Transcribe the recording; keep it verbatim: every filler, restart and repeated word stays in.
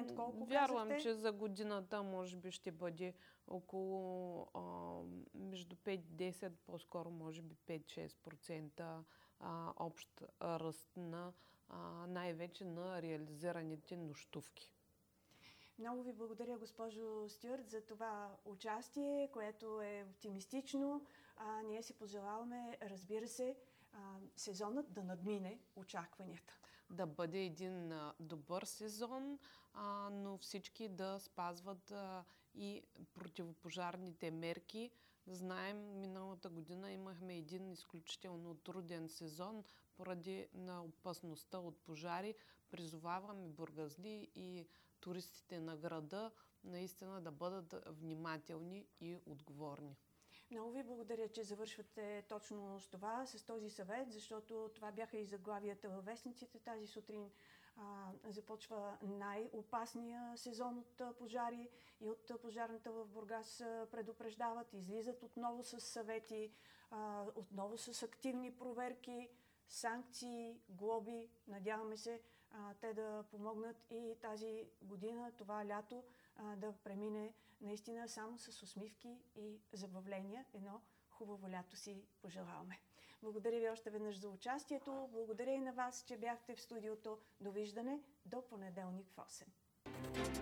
момент колко Вярвам, казахте? че за годината може би ще бъде около а, между пет и десет, по-скоро може би пет-шест процента а, общ ръст на а, най-вече на реализираните нощувки. Много ви благодаря, госпожо Стюарт, за това участие, което е оптимистично. А, ние си пожелаваме, разбира се, а, сезонът да надмине очакванията. Да бъде един а, добър сезон, а, но всички да спазват а, и противопожарните мерки. Знаем, миналата година имахме един изключително труден сезон поради на опасността от пожари. Призоваваме бургазли и туристите на града наистина да бъдат внимателни и отговорни. Много ви благодаря, че завършвате точно с това, с този съвет, защото това бяха и заглавията във вестниците. Тази сутрин а, започва най-опасния сезон от пожари и от пожарната в Бургас предупреждават, излизат отново с съвети, а, отново с активни проверки, санкции, глоби. Надяваме се а, те да помогнат и тази година, това лято, а, да премине наистина само с усмивки и забавления. Едно хубаво лято си пожелаваме. Благодаря ви още веднъж за участието. Благодаря и на вас, че бяхте в студиото. Довиждане до понеделник в осем.